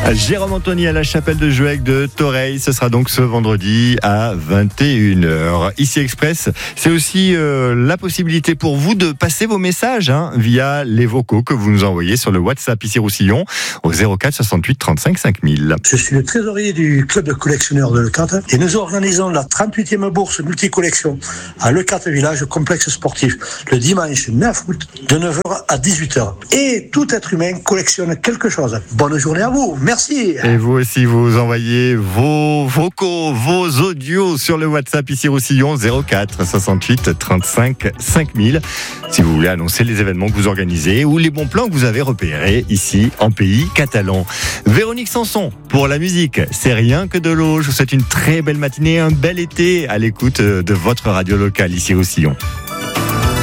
Jérôme Anthony à la chapelle de Jouec de Toreil. Ce sera donc ce vendredi à 21h. Ici Express, c'est aussi la possibilité pour vous de passer vos messages via les vocaux que vous nous envoyez sur le WhatsApp ici Roussillon au 04 68 35 5000. Je suis le trésorier du club de collectionneurs de Lecate et nous organisons la 38e bourse multicollection à Lecate Village complexe sportif le dimanche 9 août de 9h à 18h. Et tout être humain collectionne quelque chose. Bonne journée à vous. Merci. Et vous aussi, vous envoyez vos vocaux, vos audios sur le WhatsApp ici Roussillon 04 68 35 5000. Si vous voulez annoncer les événements que vous organisez ou les bons plans que vous avez repérés ici en pays catalan. Véronique Sanson pour la musique, c'est rien que de l'eau. Je vous souhaite une très belle matinée, un bel été à l'écoute de votre radio locale ici Roussillon.